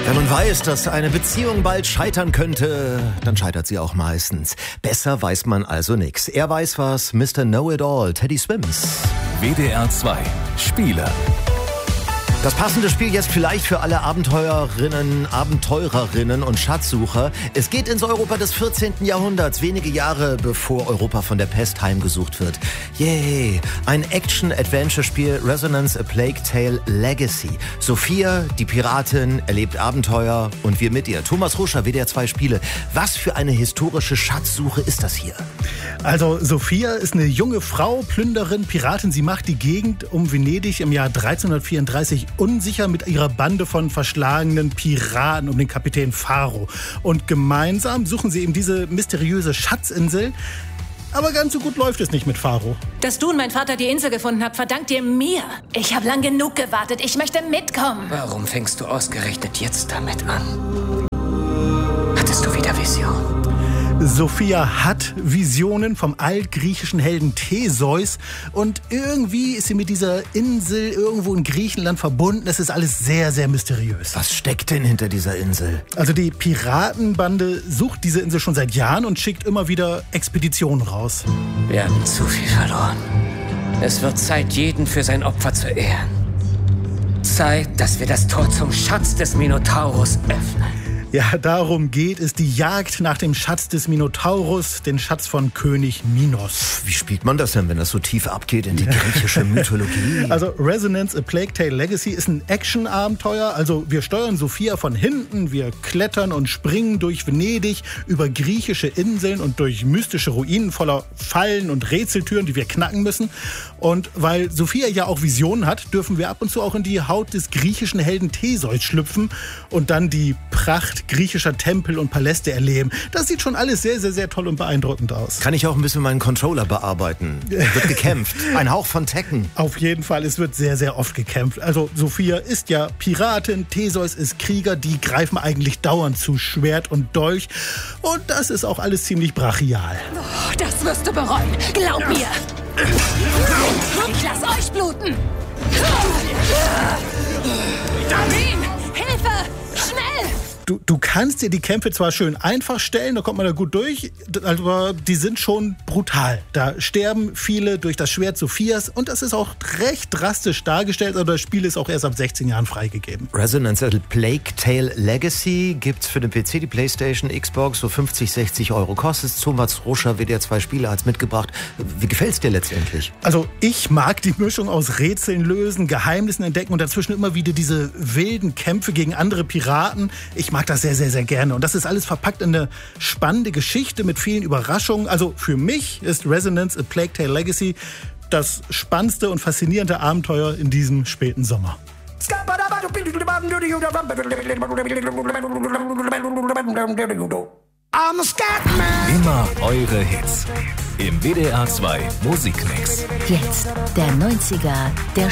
Wenn man weiß, dass eine Beziehung bald scheitern könnte, dann scheitert sie auch meistens. Besser weiß man also nichts. Er weiß was, Mr. Know-it-all, Teddy Swims. WDR 2 Spiele. Das passende Spiel jetzt vielleicht für alle Abenteurerinnen und Schatzsucher. Es geht ins Europa des 14. Jahrhunderts, wenige Jahre bevor Europa von der Pest heimgesucht wird. Yay! Ein Action-Adventure-Spiel, Resonance: A Plague Tale Legacy. Sophia, die Piratin, erlebt Abenteuer und wir mit ihr. Thomas Ruscher, WDR 2 Spiele. Was für eine historische Schatzsuche ist das hier? Also Sophia ist eine junge Frau, Plünderin, Piratin. Sie macht die Gegend um Venedig im Jahr 1334 unsicher mit ihrer Bande von verschlagenen Piraten um den Kapitän Faro. Und gemeinsam suchen sie eben diese mysteriöse Schatzinsel. Aber ganz so gut läuft es nicht mit Faro. Dass du und mein Vater die Insel gefunden habt, verdankt ihr mir. Ich habe lang genug gewartet. Ich möchte mitkommen. Warum fängst du ausgerechnet jetzt damit an? Hattest du wieder Vision? Sophia hat Visionen vom altgriechischen Helden Theseus und irgendwie ist sie mit dieser Insel irgendwo in Griechenland verbunden. Es ist alles sehr, sehr mysteriös. Was steckt denn hinter dieser Insel? Also die Piratenbande sucht diese Insel schon seit Jahren und schickt immer wieder Expeditionen raus. Wir haben zu viel verloren. Es wird Zeit, jeden für sein Opfer zu ehren. Zeit, dass wir das Tor zum Schatz des Minotaurus öffnen. Ja, darum geht es. Die Jagd nach dem Schatz des Minotaurus, den Schatz von König Minos. Wie spielt man das denn, wenn das so tief abgeht in die griechische Mythologie? Also Resonance: A Plague Tale Legacy ist ein Action-Abenteuer. Also wir steuern Sophia von hinten, wir klettern und springen durch Venedig, über griechische Inseln und durch mystische Ruinen voller Fallen und Rätseltüren, die wir knacken müssen. Und weil Sophia ja auch Visionen hat, dürfen wir ab und zu auch in die Haut des griechischen Helden Theseus schlüpfen und dann die Pracht griechischer Tempel und Paläste erleben. Das sieht schon alles sehr, sehr, sehr toll und beeindruckend aus. Kann ich auch ein bisschen meinen Controller bearbeiten? Wird gekämpft. Ein Hauch von Tekken. Auf jeden Fall, es wird sehr, sehr oft gekämpft. Also Sophia ist ja Piratin, Theseus ist Krieger, die greifen eigentlich dauernd zu Schwert und Dolch. Und das ist auch alles ziemlich brachial. Oh, das wirst du bereuen. Glaub mir. Ich lass euch bluten. Darlene, Hilfe! Schnell! Du kannst dir die Kämpfe zwar schön einfach stellen, da kommt man da gut durch, aber die sind schon brutal. Da sterben viele durch das Schwert Sophias und das ist auch recht drastisch dargestellt, aber das Spiel ist auch erst ab 16 Jahren freigegeben. Resonance: A Plague Tale Legacy gibt's für den PC, die Playstation, Xbox, so 50, 60 Euro kostet. Thomas Ruscher, WDR 2 Spiele, hat's mitgebracht. Wie gefällt's dir letztendlich? Also ich mag die Mischung aus Rätseln lösen, Geheimnissen entdecken und dazwischen immer wieder diese wilden Kämpfe gegen andere Piraten. Ich mag das sehr, sehr, sehr gerne. Und das ist alles verpackt in eine spannende Geschichte mit vielen Überraschungen. Also für mich ist Resonance: A Plague Tale Legacy das spannendste und faszinierende Abenteuer in diesem späten Sommer. Immer eure Hits im WDR 2 Musikmix. Jetzt der 90er, der